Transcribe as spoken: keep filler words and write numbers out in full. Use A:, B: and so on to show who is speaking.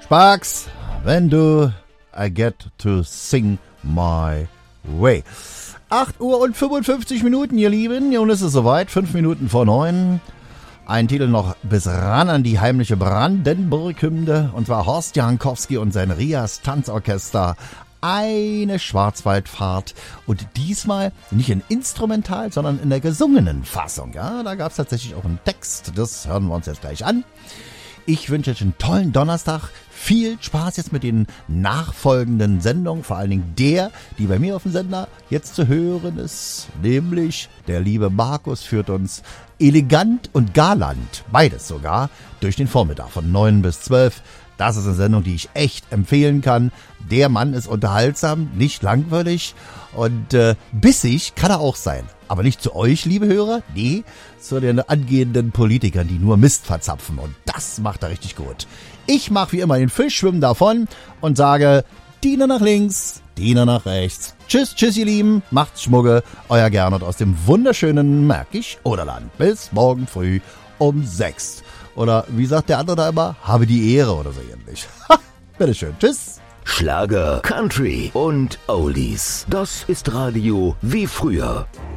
A: Sparks, when do I get to sing my way? acht Uhr und fünfundfünfzig Minuten, ihr Lieben. Nun ist es soweit, fünf Minuten vor neun. Ein Titel noch bis ran an die heimliche Brandenburg-Hymne. Und zwar Horst Jankowski und sein Rias Tanzorchester. Eine Schwarzwaldfahrt. Und diesmal nicht in Instrumental, sondern in der gesungenen Fassung. Ja, da gab es tatsächlich auch einen Text. Das hören wir uns jetzt gleich an. Ich wünsche euch einen tollen Donnerstag. Viel Spaß jetzt mit den nachfolgenden Sendungen, vor allen Dingen der, die bei mir auf dem Sender jetzt zu hören ist, nämlich der liebe Markus führt uns elegant und galant, beides sogar, durch den Vormittag von neun bis zwölf. Das ist eine Sendung, die ich echt empfehlen kann. Der Mann ist unterhaltsam, nicht langweilig und äh, bissig kann er auch sein. Aber nicht zu euch, liebe Hörer, nee, zu den angehenden Politikern, die nur Mist verzapfen. Und das macht er richtig gut. Ich mache wie immer den Fisch schwimmen davon und sage, Diener nach links, Diener nach rechts. Tschüss, tschüss, ihr Lieben, macht's Schmugge, euer Gernot aus dem wunderschönen Märkisch-Oderland. Bis morgen früh um sechs. Oder wie sagt der andere da immer, habe die Ehre oder so ähnlich. Ha, bitteschön, tschüss.
B: Schlager, Country und Oldies. Das ist Radio wie früher.